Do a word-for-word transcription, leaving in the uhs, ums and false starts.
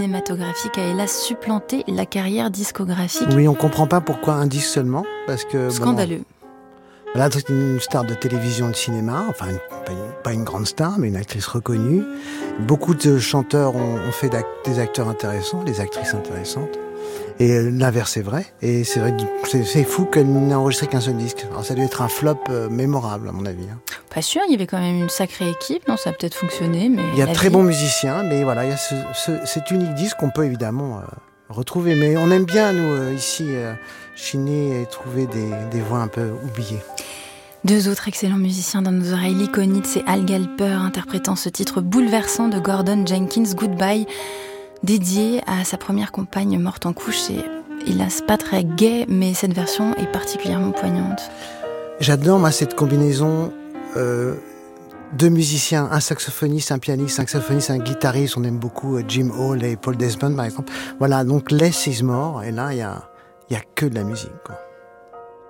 cinématographique a hélas supplanté la carrière discographique. Oui, on comprend pas pourquoi un disque seulement, parce que... Scandaleux. Bon, là, c'est une star de télévision, de cinéma, enfin, pas une, pas une grande star, mais une actrice reconnue. Beaucoup de chanteurs ont, ont fait d'ac- des acteurs intéressants, des actrices intéressantes. Et l'inverse est vrai. Et c'est vrai que c'est, c'est fou qu'elle n'ait enregistré qu'un seul disque. Alors ça a dû être un flop euh, mémorable, à mon avis. Hein. Pas sûr, il y avait quand même une sacrée équipe. Non, ça a peut-être fonctionné, mais... Il y a de très vie... bons musiciens, mais voilà, il y a ce, ce, cet unique disque qu'on peut évidemment euh, retrouver. Mais on aime bien, nous, euh, ici, euh, chiner et trouver des, des voix un peu oubliées. Deux autres excellents musiciens dans nos oreilles, l'Iconite et Al Galper, interprétant ce titre bouleversant de Gordon Jenkins, Goodbye, dédié à sa première compagne morte en couche. C'est hélas pas très gai, mais cette version est particulièrement poignante. J'adore, moi, cette combinaison... Euh, deux musiciens, un saxophoniste, un pianiste, un saxophoniste, un guitariste. On aime beaucoup Jim Hall et Paul Desmond, par exemple. Voilà, donc Less is More. Et là, il y a, il y a que de la musique, quoi.